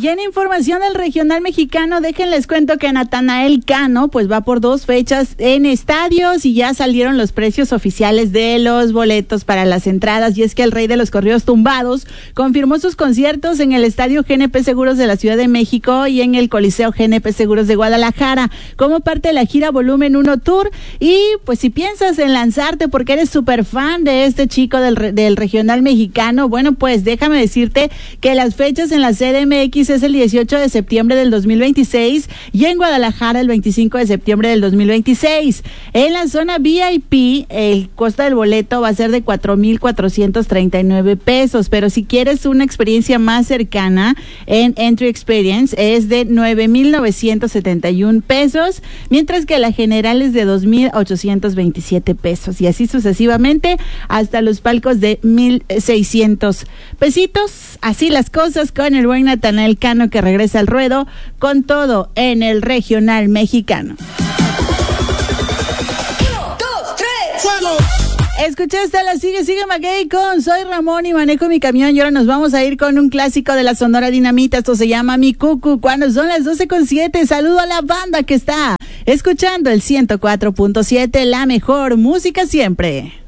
Y en información del regional mexicano, déjenles cuento que Natanael Cano pues va por 2 fechas en estadios y ya salieron los precios oficiales de los boletos para las entradas. Y es que el rey de los corridos tumbados confirmó sus conciertos en el estadio GNP Seguros de la Ciudad de México y en el Coliseo GNP Seguros de Guadalajara como parte de la gira Volumen 1 Tour. Y pues si piensas en lanzarte porque eres súper fan de este chico del regional mexicano, bueno, pues déjame decirte que las fechas en la CDMX es el 18 de septiembre del 2026 y en Guadalajara el 25 de septiembre del 2026. En la zona VIP, el costo del boleto va a ser de 4,439 pesos, pero si quieres una experiencia más cercana en Entry Experience es de 9,971 pesos, mientras que la general es de 2,827 pesos y así sucesivamente hasta los palcos de 1,600 pesitos. Así las cosas con el buen Natanael Cano que regresa al ruedo con todo en el regional mexicano. 1, 2, 3, ¡fuego! Escuchaste la Sigue Maguey con Soy Ramón y manejo mi camión y ahora nos vamos a ir con un clásico de la Sonora Dinamita. Esto se llama Mi Cucu cuando son las 12:07. Saludo a la banda que está escuchando el 104.7, la mejor música siempre.